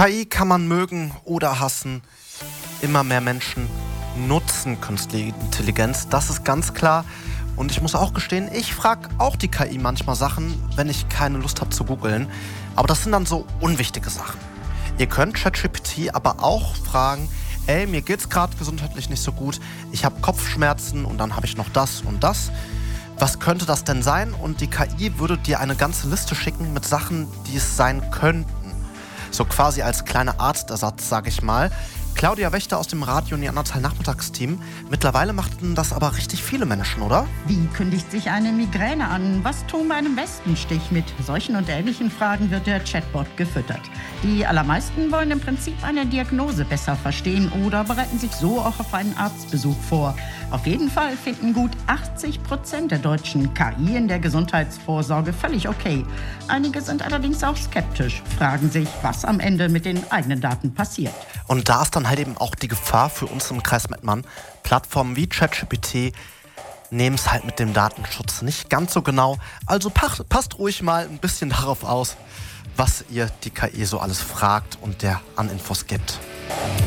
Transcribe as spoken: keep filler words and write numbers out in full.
K I kann man mögen oder hassen. Immer mehr Menschen nutzen künstliche Intelligenz, das ist ganz klar. Und ich muss auch gestehen, ich frage auch die K I manchmal Sachen, wenn ich keine Lust habe zu googeln. Aber das sind dann so unwichtige Sachen. Ihr könnt ChatGPT aber auch fragen, ey, mir geht's gerade gesundheitlich nicht so gut, ich habe Kopfschmerzen und dann habe ich noch das und das. Was könnte das denn sein? Und die K I würde dir eine ganze Liste schicken mit Sachen, die es sein könnten. So quasi als kleiner Arztersatz, sage ich mal. Claudia Wächter aus dem Radio Neandertal Nachmittagsteam. Mittlerweile machten das aber richtig viele Menschen, oder? Wie kündigt sich eine Migräne an? Was tun bei einem Westenstich? Mit solchen und ähnlichen Fragen wird der Chatbot gefüttert. Die allermeisten wollen im Prinzip eine Diagnose besser verstehen oder bereiten sich so auch auf einen Arztbesuch vor. Auf jeden Fall finden gut achtzig Prozent der Deutschen K I in der Gesundheitsvorsorge völlig okay. Einige sind allerdings auch skeptisch, fragen sich, was am Ende mit den eigenen Daten passiert. Und da ist dann halt eben auch die Gefahr für uns im Kreis Mettmann. Plattformen wie ChatGPT nehmen es halt mit dem Datenschutz nicht ganz so genau. Also passt, passt ruhig mal ein bisschen darauf aus, was ihr die K I so alles fragt und der an Infos gibt.